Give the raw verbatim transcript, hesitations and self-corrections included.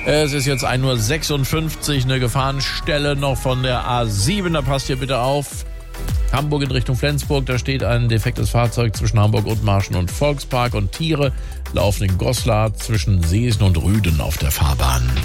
Es ist jetzt ein Uhr sechsundfünfzig, eine Gefahrenstelle noch von der A sieben, da passt ihr bitte auf. Hamburg in Richtung Flensburg, da steht ein defektes Fahrzeug zwischen Hamburg Othmarschen und Volkspark und Tiere laufen in Goslar zwischen Seesen und Rüden auf der Fahrbahn.